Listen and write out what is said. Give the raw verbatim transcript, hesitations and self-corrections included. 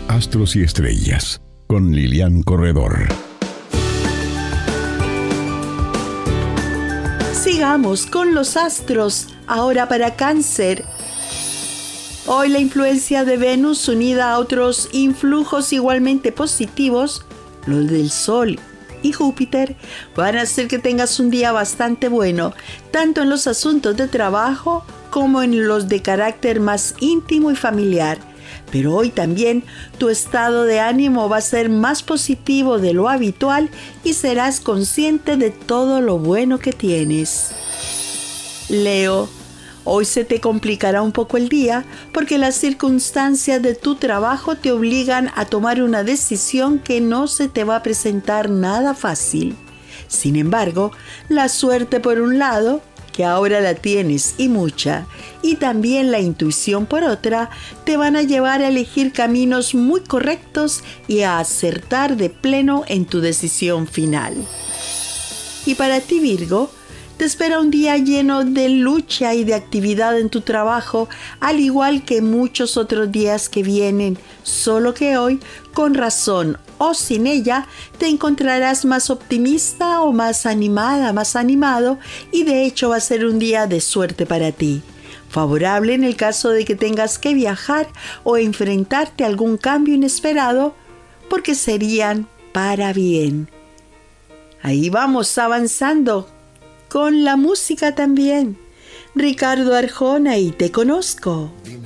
Astros y Estrellas, con Lilian Corredor. Sigamos con los astros, ahora para Cáncer. Hoy la influencia de Venus unida a otros influjos igualmente positivos, los del Sol y Júpiter, van a hacer que tengas un día bastante bueno, tanto en los asuntos de trabajo como en los de carácter más íntimo y familiar. Pero hoy también tu estado de ánimo va a ser más positivo de lo habitual y serás consciente de todo lo bueno que tienes. Leo, hoy se te complicará un poco el día porque las circunstancias de tu trabajo te obligan a tomar una decisión que no se te va a presentar nada fácil. Sin embargo, la suerte por un lado, que ahora la tienes y mucha, y también la intuición por otra, te van a llevar a elegir caminos muy correctos y a acertar de pleno en tu decisión final. Y para ti, Virgo, te espera un día lleno de lucha y de actividad en tu trabajo, al igual que muchos otros días que vienen, solo que hoy, con razón o sin ella, te encontrarás más optimista o más animada, más animado, y de hecho va a ser un día de suerte para ti. Favorable en el caso de que tengas que viajar o enfrentarte a algún cambio inesperado, porque serían para bien. Ahí vamos avanzando con la música también. Ricardo Arjona y Te Conozco.